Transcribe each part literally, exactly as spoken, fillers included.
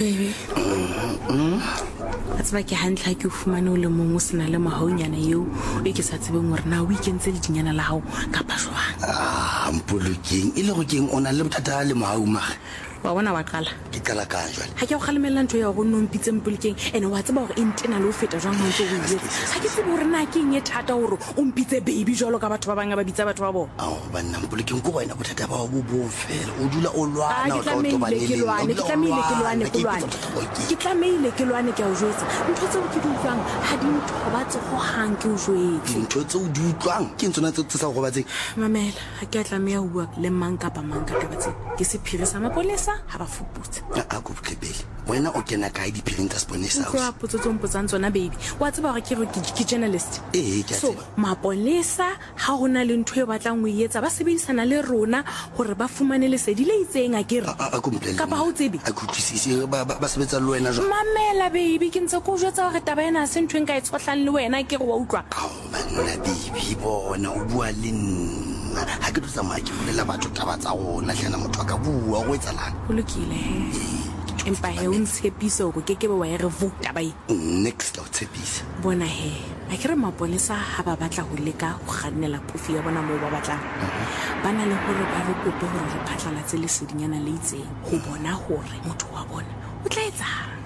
Baby. That's why ke handla ke fumane o le mong o sena le mahaunyana eo e ke sa tsebeng gore na weekend tse le dinyana la hao ka pa jwang. Ah, mpolokeng ile go keng ona le bothata le mahauma. Wa bona wa qala ke qala ka jwale ha ke go kgalemela ntho ya go nno mpitse mpolokeng ene wa tseba gore intena le o feta jwang mo ntse o ile ha ke tsebe gore na ke eng e thata gore o mpitse baby jwalo ka batho ba banga ba bitsa batho ba bona. Ao banna mpolokeng go wena bothata ba bo bo fela o dula o lwana o tlo toba le ke lwane ke tlamile ke lwane ke lwane ke tlamile ke lwane ke a o jwetsa ntho tseo ke di utlwang ha di ntho ba tse go hang ke o jwetse ntho tseo di utlwang ke ntsona tse tsa go batseng mamela ha ke tlamea ho bua le mang kapa mang ka tabatse ke se phirisa mapolesa ha ba fuputse a go pele wena o kena ka di pirinta sponesa o a potso tso mpotsang tsona baby wa tseba gore ke re ke journalist eh ke so mapolesa ha hona le ntho e batlang o etsa ba sebedisana le rona gore ba fumane le sedi le itseng a ke re a komplele ka ba ho tsebe a go tsisi ba ba sebetsa le wena jwa mamela baby ke ntse go jwetsa gore taba ena se ntho enka e tshotlang le wena ke re wa utlwa banna baby bona o bua le nna ha ke tsa ma ke bolela batho taba tsa rona hlena motho ka bua go etsalang go lokile empa he o ntshepiso go ke ke ba e re vuta ba e next o tshepisa bona he a ke re mapolesa ha ba batla go leka go gannela phofi ya bona mo ba batlang bana le gore ba re kope gore re phatlalatse le sedinyana le itseng go bona gore motho wa bona o tla etsa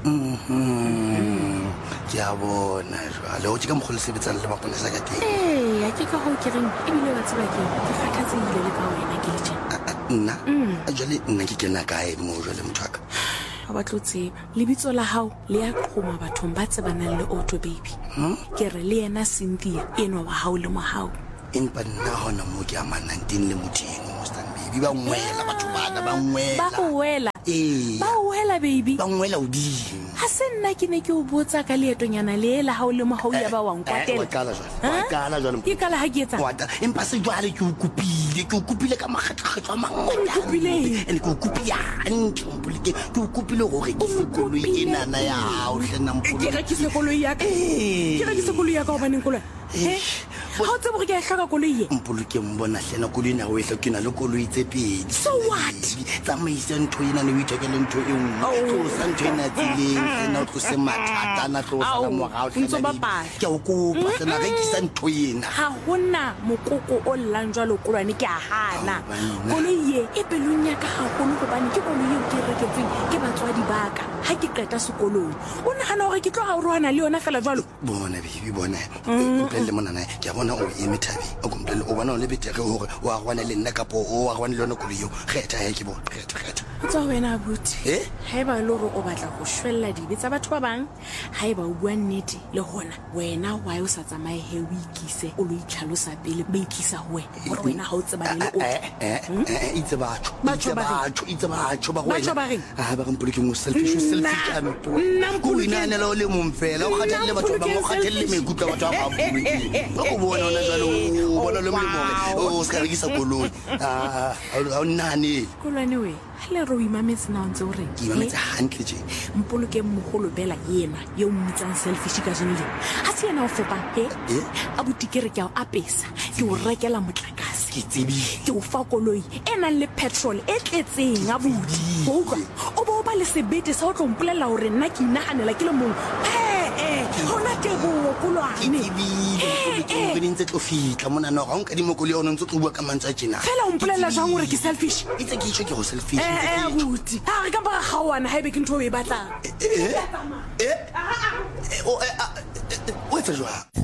mhm ke a bona jwale o tshika mogolo sebetsana le mapolesa ka teng eh a ke ka go ke reng e bile ba tseba ke ke kgathatsile le ka wena ke le tjena nna a jwale nna ke kena kae mo jwale mthaka a batlo tseba lebitso la hao le ya qhoma bathong ba tsebanang le auto baby ke re le yena Cynthia enwa wa hao le mo hao empa nna hona mo ke amananteng le motheng Mustang baby ba ngwela batho bana ba ngwela ba go wela eh ba wela baby ba ngwela o di ha se nna ke ne ke o botsa ka leetonyana le la hao le mo hao ya ba wa nkwatela wa kala jwale wa kala jwale ke kala ha ke etsa wa empa se jwale ke o kopile ke o kopile ka makgatlhakgatlo a mangwe kopile ene ke o kopile ntlo mpoleke ke o kopile gore ke sekolo ena na ya hao hlena mpoleke ke re ke sekolo ya ka ke re ke sekolo ya ka ba neng kolwa eh ha o tsebo ke a hloka koloi e mpoleke mbona hlena koloi na o e hlokina le koloi tse pedi so what tsamaisa ntho ena ne o ithekele ntho e nngwe tlo sa ntho ena tsileng hlena o tlo se mathata na tlo sa morao hlena ke o kopa hlena re kisa ntho ena ha hona mokoko o llang jwalo kolwane ke a hana koloi e e pelunya ka ha golo go bane ke koloi e ke reketseng ke batswadi baka ha ke qeta sekolong o nahana hore ke tlo ga rohana le yona fela jwalo bona bibi bona le monana ke a bona o e methabi o komplele o bona o le betere hore o a gwana le nna kapo o a gwana le yona koloi yo kgetha he ke bona kgetha kgetha tsa wena abuti eh ha eba le hore o batla go shwella dibe tsa batho ba bang ha eba o bua nnete le hona wena wa yo sa tsamaye he o ikise o lo itlhalosa pele ba ikisa ho wena gore wena ha o tseba le o eh eh itse batho batho itse batho ba wena batho ba reng ha ba reng poleke mo selfish selfish a mpo go inana lo le momfela o kgathalle batho ba mo kgathalle mekutla batho ba poleke o bona ona jalo o bona le mo o ska rekisa koloi ah ha nane kolwane we le ro imametse na ntse o re ke imametse hantle je mpoloke mogolo bela yena yo mmitsang selfish ka jene le ha se yena o fepa he abuti ke re ke a apesa ke o rekela motlakase ke tsebi ke o fa koloi ena le petrol e tletseng abuti o utlwa o bo ba le sebete sa o tlo mpolela hore nna ke inahanela ke le mong eh eh hona ke bo kolwane ke ntse tlo fitla mona no ga nka di mokolo yona ntse tlo bua ka mantsa tjena fela o mpolela jang hore ke selfish itse ke itse ke go selfish eh abuti ha re ka ba gawana ha ibe ke ntho e batlang eh eh o o etsa jwa